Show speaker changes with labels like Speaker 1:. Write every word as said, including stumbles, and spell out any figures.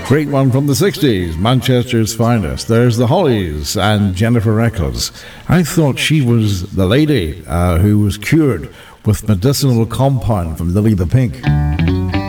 Speaker 1: Great one from the sixties, Manchester's finest. There's the Hollies and Jennifer Eccles. I thought she was the lady uh, who was cured with medicinal compound from Lily the Pink.